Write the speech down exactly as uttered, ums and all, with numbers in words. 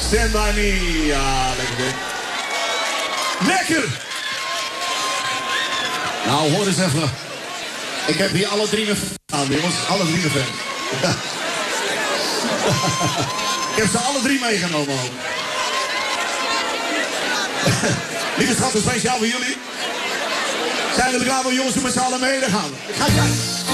Stand by me. Ja, lekker dit. Lekker! Nou, hoor eens even. Ik heb hier alle drie mijn aan, jongens. Alle drie mijn fan. Ja. Ik heb ze alle drie meegenomen ook. Lieve schatten, speciaal voor jullie. Zijn jullie klaar voor jongens? Doen met z'n allen mee? Daar gaan we. Ik ga kijken.